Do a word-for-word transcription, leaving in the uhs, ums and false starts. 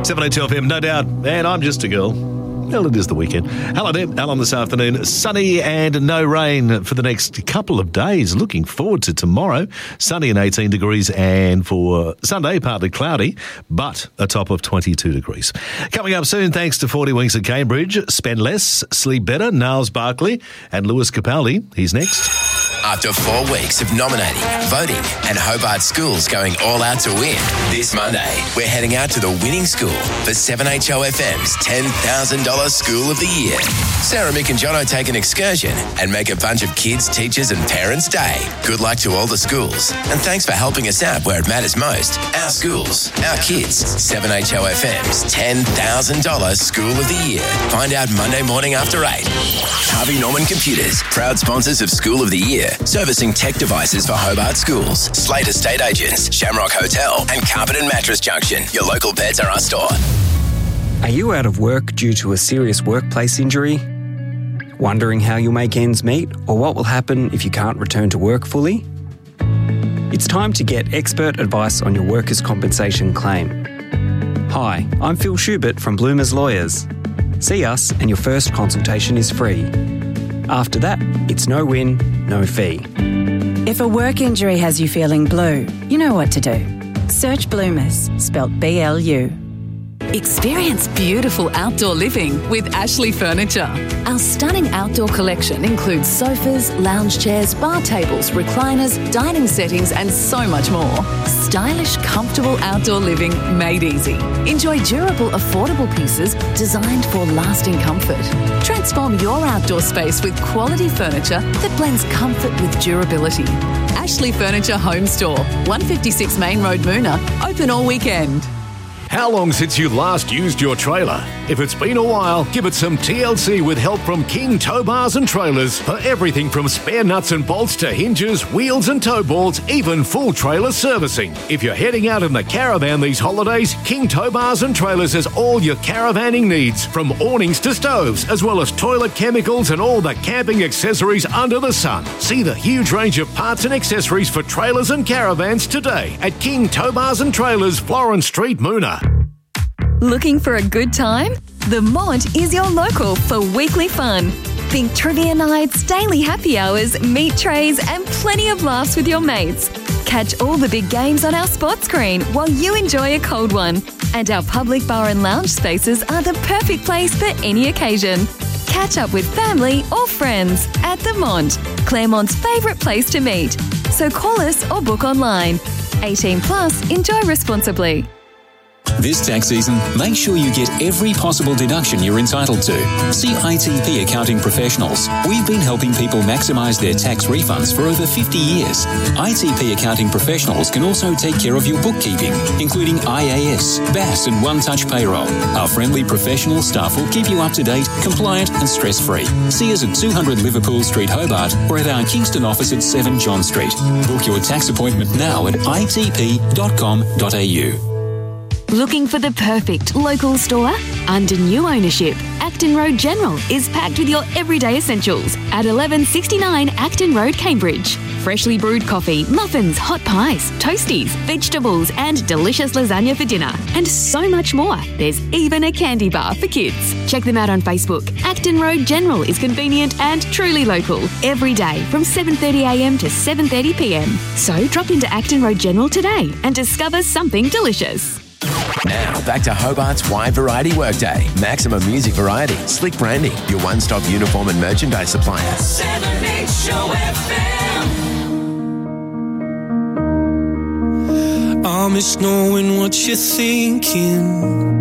seven eighty-two F M, no doubt. And I'm just a girl. Well, it is the weekend. Hello there, Alan this afternoon. Sunny and no rain for the next couple of days. Looking forward to tomorrow. Sunny and eighteen degrees, and for Sunday, partly cloudy, but a top of twenty-two degrees. Coming up soon, thanks to forty Winks at Cambridge, Spend Less, Sleep Better, Niles Barkley and Lewis Capaldi. He's next. After four weeks of nominating, voting and Hobart schools going all out to win, this Monday we're heading out to the winning school for seven H O F M's ten thousand dollars School of the Year. Sarah, Mick and Jono take an excursion and make a bunch of kids, teachers and parents' day. Good luck to all the schools, and thanks for helping us out where it matters most. Our schools, our kids. seven H O F M's ten thousand dollars School of the Year. Find out Monday morning after eight. Harvey Norman Computers, proud sponsors of School of the Year, servicing tech devices for Hobart schools. Slate Estate Agents, Shamrock Hotel and Carpet and Mattress Junction, your local Beds R Us store. Are you out of work due to a serious workplace injury? Wondering how you'll make ends meet or what will happen if you can't return to work fully? It's time to get expert advice on your workers' compensation claim. Hi, I'm Phil Schubert from Bloomers Lawyers. See us and your first consultation is free. After that, it's no win, no fee. If a work injury has you feeling blue, you know what to do. Search Bloomers, spelt B L U. Experience beautiful outdoor living with Ashley Furniture. Our stunning outdoor collection includes sofas, lounge chairs, bar tables, recliners, dining settings and so much more. Stylish, comfortable outdoor living made easy. Enjoy durable, affordable pieces designed for lasting comfort. Transform your outdoor space with quality furniture that blends comfort with durability. Ashley Furniture Home Store, one fifty-six Main Road, Moona, open all weekend. How long since you last used your trailer? If it's been a while, give it some T L C with help from King Tow Bars and Trailers for everything from spare nuts and bolts to hinges, wheels and tow boards, even full trailer servicing. If you're heading out in the caravan these holidays, King Tow Bars and Trailers has all your caravanning needs, from awnings to stoves, as well as toilet chemicals and all the camping accessories under the sun. See the huge range of parts and accessories for trailers and caravans today at King Tow Bars and Trailers, Florence Street, Moona. Looking for a good time? The Mont is your local for weekly fun. Think trivia nights, daily happy hours, meat trays and plenty of laughs with your mates. Catch all the big games on our spot screen while you enjoy a cold one. And our public bar and lounge spaces are the perfect place for any occasion. Catch up with family or friends at the Mont, Claremont's favourite place to meet. So call us or book online. eighteen plus, enjoy responsibly. This tax season, make sure you get every possible deduction you're entitled to. See I T P Accounting Professionals. We've been helping people maximise their tax refunds for over fifty years. I T P Accounting Professionals can also take care of your bookkeeping, including I A S, B A S and One Touch Payroll. Our friendly professional staff will keep you up to date, compliant and stress-free. See us at two hundred Liverpool Street, Hobart, or at our Kingston office at seven John Street. Book your tax appointment now at I T P dot com dot A U. Looking for the perfect local store? Under new ownership, Acton Road General is packed with your everyday essentials at eleven sixty-nine Acton Road, Cambridge. Freshly brewed coffee, muffins, hot pies, toasties, vegetables and delicious lasagna for dinner. And so much more. There's even a candy bar for kids. Check them out on Facebook. Acton Road General is convenient and truly local every day from seven thirty a m to seven thirty p m. So drop into Acton Road General today and discover something delicious. Now, back to Hobart's wide variety workday. Maximum music variety. Slick branding. Your one-stop uniform and merchandise supplier. seven H O F M. I miss knowing what you're thinking.